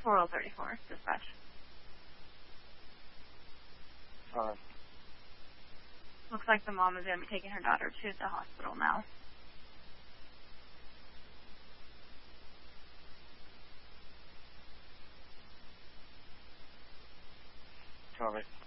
4034, dispatch. Alright. Looks like the mom is going to be taking her daughter to the hospital now. Alright.